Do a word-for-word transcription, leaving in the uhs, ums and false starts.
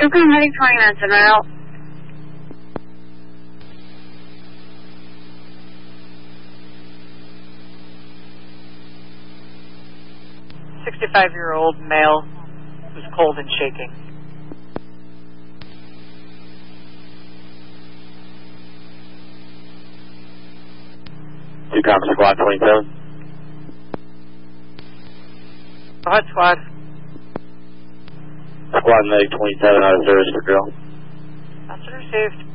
Oakland heading twenty minutes in route. sixty-five-year-old male who's cold and shaking. Two Copper Squad twenty-seven. Go ahead, squad. Squad Medic twenty-seven out of service for drill. Message received.